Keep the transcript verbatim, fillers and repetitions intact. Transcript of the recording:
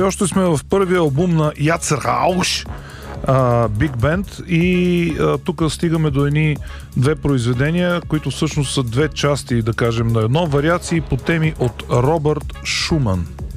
все още сме в първия албум на Яцерхауш, Big Band, и а, тук стигаме до едни две произведения, които всъщност са две части, да кажем, на едно, вариации по теми от Робърт Шуман.